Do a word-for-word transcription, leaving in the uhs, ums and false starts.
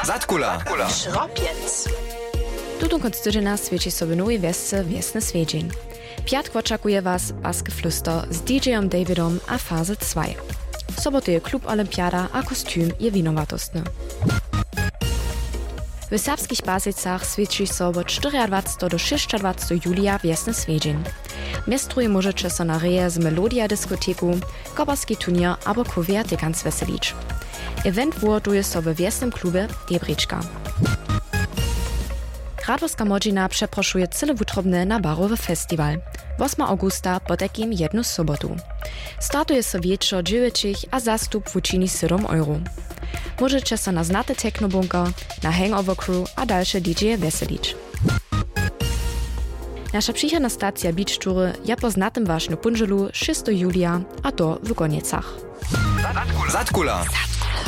Zatkula. Szropiec. Tutą konc tydzienia świeci sobie nowy wiesce Wiesny Swiedzień. Piatk oczekuje was Baskie Fluster z D J-em Davidom a fazy dwa. W soboty je klub Olimpiada a kostium je winowatostny. W serbskich Basicach świeci sobie od dwudziestego do dwudziestego szóstego julia Wiesny Swiedzień. Mistruje możecie so na reje z Melodia dyskoteku, koparski turnier albo kuvertikans weselić. Event włoduje sobie w Wiesnym klubie Debriczka. Radworska Modzina przeproszuje cyle wutrobny na barowy festiwal. ósmego augusta potekiem jedną sobotu. Startuje so wieczor dziewięć a zastup w uczyni siedem euro. Możecie so na znate technobunker, na Hangover Crew a dalsze D J weselić. Nasza przychodna stacja Beach Toury je po znatym wašnu punželu szóstego julia a to w Koniecach. Zatkula.